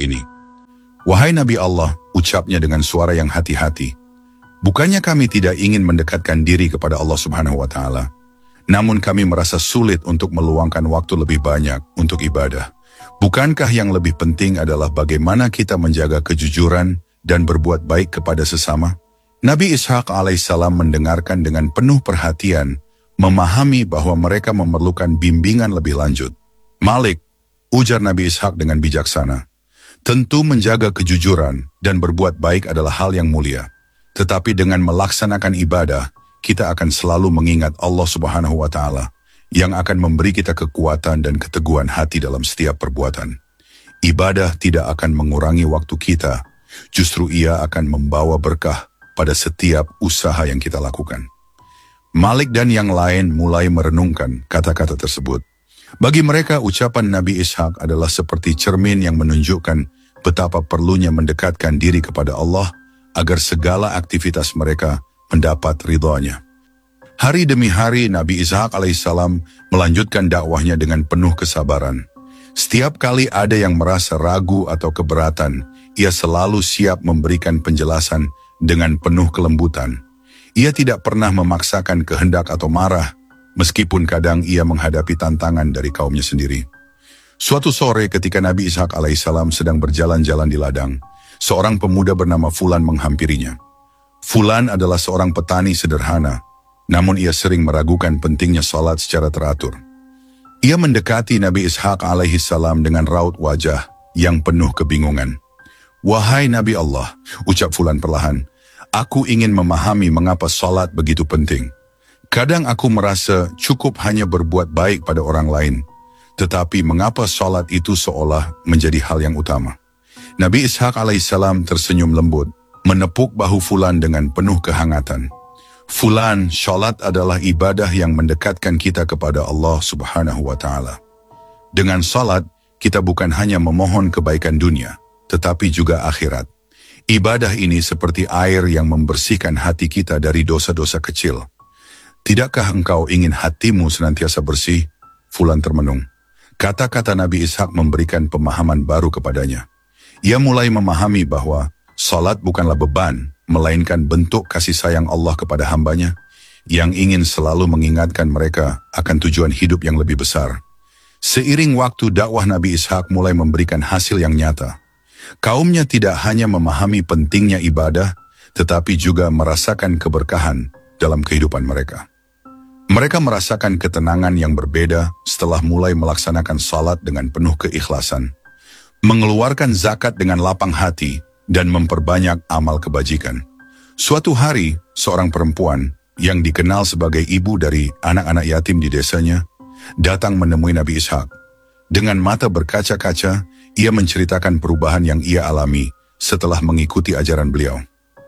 ini. Wahai Nabi Allah, ucapnya dengan suara yang hati-hati, bukannya kami tidak ingin mendekatkan diri kepada Allah Subhanahu wa Ta'ala, namun kami merasa sulit untuk meluangkan waktu lebih banyak untuk ibadah. Bukankah yang lebih penting adalah bagaimana kita menjaga kejujuran dan berbuat baik kepada sesama? Nabi Ishaq alaihissalam mendengarkan dengan penuh perhatian, memahami bahwa mereka memerlukan bimbingan lebih lanjut. Malik, ujar Nabi Ishaq dengan bijaksana, tentu menjaga kejujuran dan berbuat baik adalah hal yang mulia. Tetapi dengan melaksanakan ibadah, kita akan selalu mengingat Allah Subhanahu wa Ta'ala yang akan memberi kita kekuatan dan keteguhan hati dalam setiap perbuatan. Ibadah tidak akan mengurangi waktu kita, justru ia akan membawa berkah pada setiap usaha yang kita lakukan. Malik dan yang lain mulai merenungkan kata-kata tersebut. Bagi mereka, ucapan Nabi Ishaq adalah seperti cermin yang menunjukkan betapa perlunya mendekatkan diri kepada Allah agar segala aktivitas mereka mendapat ridhonya. Hari demi hari Nabi Ishaq alaihissalam melanjutkan dakwahnya dengan penuh kesabaran. Setiap kali ada yang merasa ragu atau keberatan, ia selalu siap memberikan penjelasan dengan penuh kelembutan. Ia tidak pernah memaksakan kehendak atau marah, meskipun kadang ia menghadapi tantangan dari kaumnya sendiri. Suatu sore ketika Nabi Ishaq alaihissalam sedang berjalan-jalan di ladang, seorang pemuda bernama Fulan menghampirinya. Fulan adalah seorang petani sederhana, namun ia sering meragukan pentingnya salat secara teratur. Ia mendekati Nabi Ishaq alaihissalam dengan raut wajah yang penuh kebingungan. Wahai Nabi Allah, ucap Fulan perlahan, aku ingin memahami mengapa salat begitu penting. Kadang aku merasa cukup hanya berbuat baik pada orang lain, tetapi mengapa salat itu seolah menjadi hal yang utama? Nabi Ishaq alaihissalam tersenyum lembut, menepuk bahu Fulan dengan penuh kehangatan. Fulan, salat adalah ibadah yang mendekatkan kita kepada Allah Subhanahu wa Ta'ala. Dengan salat, kita bukan hanya memohon kebaikan dunia, tetapi juga akhirat. Ibadah ini seperti air yang membersihkan hati kita dari dosa-dosa kecil. Tidakkah engkau ingin hatimu senantiasa bersih? Fulan termenung. Kata-kata Nabi Ishaq memberikan pemahaman baru kepadanya. Ia mulai memahami bahwa salat bukanlah beban, melainkan bentuk kasih sayang Allah kepada hambanya, yang ingin selalu mengingatkan mereka akan tujuan hidup yang lebih besar. Seiring waktu, dakwah Nabi Ishaq mulai memberikan hasil yang nyata. Kaumnya tidak hanya memahami pentingnya ibadah, tetapi juga merasakan keberkahan dalam kehidupan mereka. Mereka merasakan ketenangan yang berbeda setelah mulai melaksanakan salat dengan penuh keikhlasan, mengeluarkan zakat dengan lapang hati, dan memperbanyak amal kebajikan. Suatu hari, seorang perempuan yang dikenal sebagai ibu dari anak-anak yatim di desanya, datang menemui Nabi Ishaq. Dengan mata berkaca-kaca, ia menceritakan perubahan yang ia alami setelah mengikuti ajaran beliau.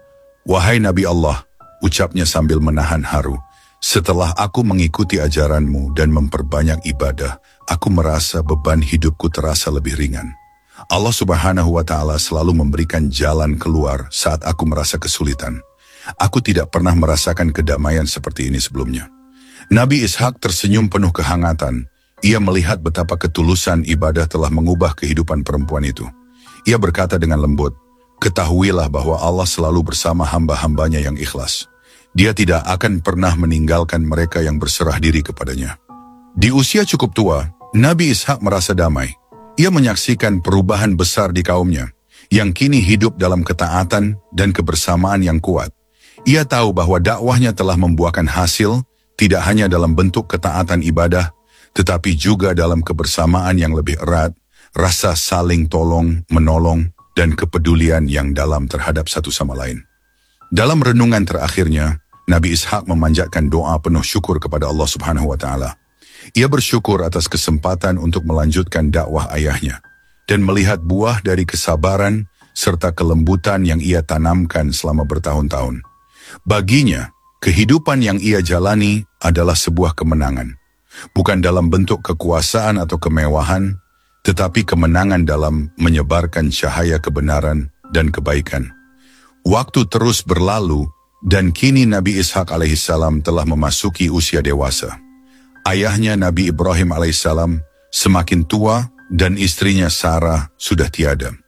Wahai Nabi Allah, ucapnya sambil menahan haru, setelah aku mengikuti ajaranmu dan memperbanyak ibadah, aku merasa beban hidupku terasa lebih ringan. Allah Subhanahu wa Ta'ala selalu memberikan jalan keluar saat aku merasa kesulitan. Aku tidak pernah merasakan kedamaian seperti ini sebelumnya. Nabi Ishaq tersenyum penuh kehangatan. Ia melihat betapa ketulusan ibadah telah mengubah kehidupan perempuan itu. Ia berkata dengan lembut, ketahuilah bahwa Allah selalu bersama hamba-hambanya yang ikhlas. Dia tidak akan pernah meninggalkan mereka yang berserah diri kepadanya. Di usia cukup tua, Nabi Ishaq merasa damai. Ia menyaksikan perubahan besar di kaumnya, yang kini hidup dalam ketaatan dan kebersamaan yang kuat. Ia tahu bahwa dakwahnya telah membuahkan hasil, tidak hanya dalam bentuk ketaatan ibadah, tetapi juga dalam kebersamaan yang lebih erat, rasa saling tolong, menolong, dan kepedulian yang dalam terhadap satu sama lain. Dalam renungan terakhirnya, Nabi Ishaq memanjatkan doa penuh syukur kepada Allah Subhanahu wa Ta'ala. Ia bersyukur atas kesempatan untuk melanjutkan dakwah ayahnya dan melihat buah dari kesabaran serta kelembutan yang ia tanamkan selama bertahun-tahun. Baginya, kehidupan yang ia jalani adalah sebuah kemenangan, bukan dalam bentuk kekuasaan atau kemewahan, tetapi kemenangan dalam menyebarkan cahaya kebenaran dan kebaikan. Waktu terus berlalu, dan kini Nabi Ishaq alaihissalam telah memasuki usia dewasa. Ayahnya Nabi Ibrahim alaihissalam semakin tua dan istrinya Sarah sudah tiada.